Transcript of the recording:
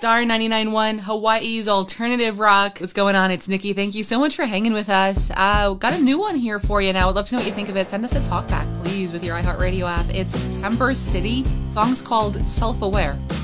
Star 99.1, Hawaii's alternative rock. What's going on? It's Nikki. Thank you so much for hanging with us. Got a new one here for you now. I'd love to know what you think of it. Send us a talk back, please, with your iHeartRadio app. It's Temper City. Song's called Self-Aware.